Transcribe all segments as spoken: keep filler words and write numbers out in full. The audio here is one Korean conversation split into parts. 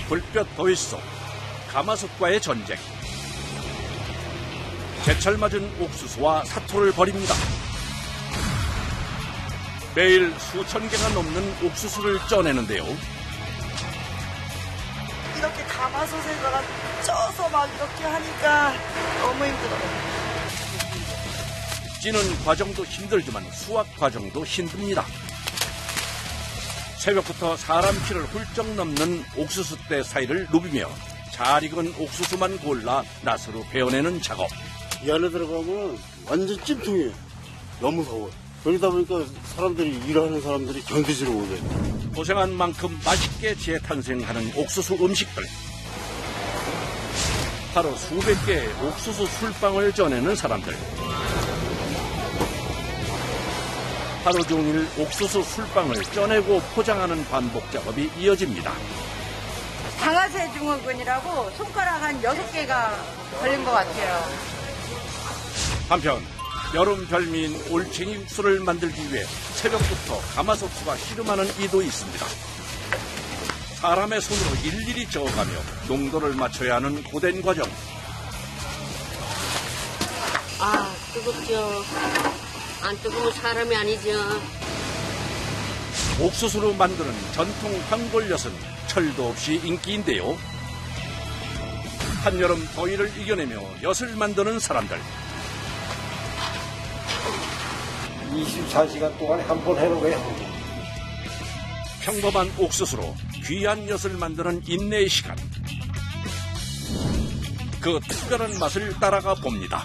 불볕 더위 속 가마솥과의 전쟁. 제철 맞은 옥수수와 사토를 벌입니다. 매일 수천 개가 넘는 옥수수를 쪄내는데요. 이렇게 가마솥에다가 쪄서 막 이렇게 하니까 너무 힘들어요. 찌는 과정도 힘들지만 수확 과정도 힘듭니다. 새벽부터 사람 키를 훌쩍 넘는 옥수수대 사이를 누비며 잘 익은 옥수수만 골라 낫으로 베어내는 작업. 이 안에 들어가면 완전 찜통이에요. 너무 더워요. 그러다 보니까 사람들이, 일하는 사람들이 견디지를 못해요. 고생한 만큼 맛있게 재탄생하는 옥수수 음식들. 하루 수백 개의 옥수수 술빵을 쪄내는 사람들. 하루 종일 옥수수 술빵을 쪄내고 포장하는 반복 작업이 이어집니다. 방아쇠 증후군이라고 손가락 한 여섯 개가 걸린 것 같아요. 한편 여름 별미인 올챙이 육수를 만들기 위해 새벽부터 가마솥과 씨름하는 이도 있습니다. 사람의 손으로 일일이 저어가며 농도를 맞춰야 하는 고된 과정. 아, 뜨겁죠. 안 뜨거우면 사람이 아니죠. 옥수수로 만드는 전통 황골엿은 철도 없이 인기인데요. 한여름 더위를 이겨내며 엿을 만드는 사람들. 이십사 시간 동안에 한 번 해놓으면 평범한 옥수수로 귀한 엿을 만드는 인내의 시간. 그 특별한 맛을 따라가 봅니다.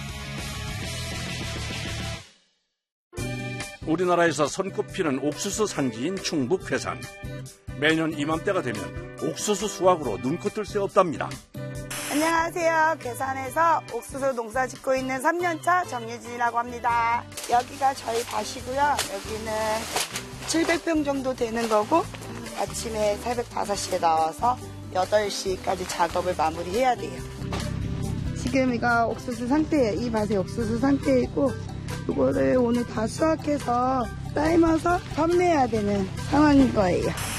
우리나라에서 손꼽히는 옥수수 산지인 충북 괴산. 매년 이맘때가 되면 옥수수 수확으로 눈코 뜰 새 없답니다. 안녕하세요. 괴산에서 옥수수 농사 짓고 있는 삼 년차 정유진이라고 합니다. 여기가 저희 밭이고요. 여기는 칠백 평 정도 되는 거고 아침에 새벽 다섯 시에 나와서 여덟 시까지 작업을 마무리해야 돼요. 지금 이거 옥수수 상태예요. 이 밭이 옥수수 상태이고 이거를 오늘 다 수확해서 삶아서 판매해야 되는 상황인 거예요.